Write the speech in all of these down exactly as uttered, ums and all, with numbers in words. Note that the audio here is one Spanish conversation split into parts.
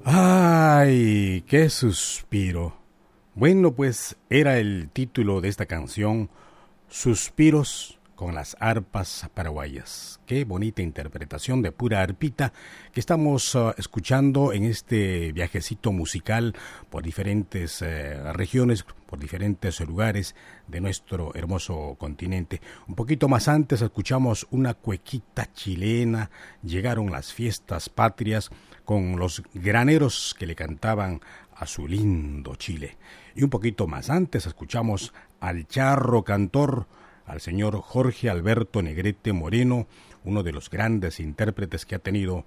Ay, qué suspiro. Bueno, pues era el título de esta canción, Suspiros con las arpas paraguayas. Qué bonita interpretación de pura arpita que estamos uh, escuchando en este viajecito musical por diferentes uh, regiones, por diferentes lugares de nuestro hermoso continente. Un poquito más antes escuchamos una cuequita chilena, llegaron las fiestas patrias con los graneros que le cantaban a su lindo Chile. Y un poquito más antes escuchamos al charro cantor, al señor Jorge Alberto Negrete Moreno, uno de los grandes intérpretes que ha tenido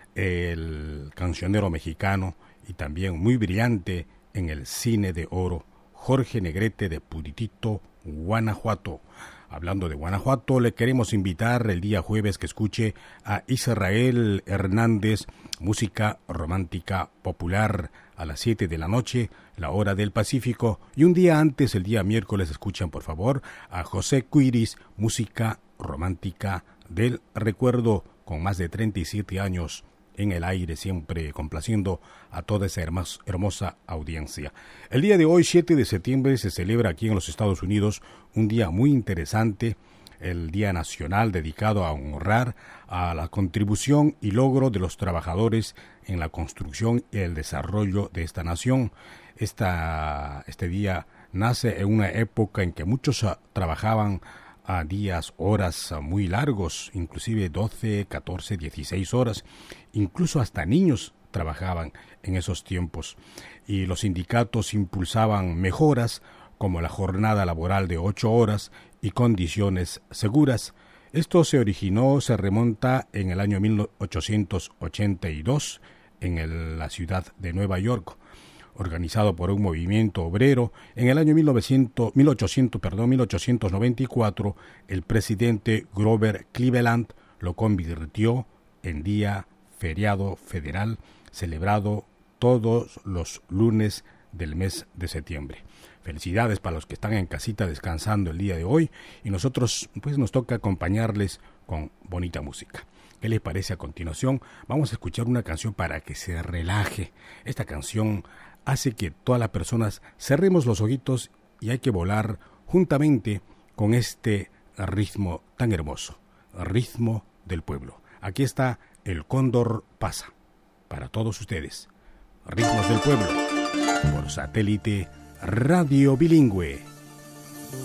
el cancionero mexicano y también muy brillante en el cine de oro, Jorge Negrete de Puritito, Guanajuato. Hablando de Guanajuato, le queremos invitar el día jueves que escuche a Israel Hernández, música romántica popular, a las siete de la noche, la hora del Pacífico. Y un día antes, el día miércoles, escuchan por favor a José Cuiris, música romántica del recuerdo, con más de treinta y siete años en el aire, siempre complaciendo a toda esa hermosa, hermosa audiencia. El día de hoy, siete de septiembre, se celebra aquí en los Estados Unidos un día muy interesante, el Día Nacional dedicado a honrar a la contribución y logro de los trabajadores en la construcción y el desarrollo de esta nación. Esta, este día nace en una época en que muchos uh, trabajaban a días, horas uh, muy largos, inclusive doce, catorce, dieciséis horas, incluso hasta niños trabajaban en esos tiempos, y los sindicatos impulsaban mejoras como la jornada laboral de ocho horas y condiciones seguras. Esto se originó, se remonta en el año mil ochocientos ochenta y dos en el, la ciudad de Nueva York, organizado por un movimiento obrero. En el año mil novecientos, mil ochocientos, perdón, mil ochocientos noventa y cuatro, el presidente Grover Cleveland lo convirtió en día feriado federal, celebrado todos los lunes del mes de septiembre. Felicidades para los que están en casita descansando el día de hoy, y nosotros pues nos toca acompañarles con bonita música. ¿Qué les parece a continuación? Vamos a escuchar una canción para que se relaje. Esta canción hace que todas las personas cerremos los ojitos y hay que volar juntamente con este ritmo tan hermoso, ritmo del pueblo. Aquí está El Cóndor Pasa, para todos ustedes. Ritmos del pueblo, por Satélite Radio Bilingüe.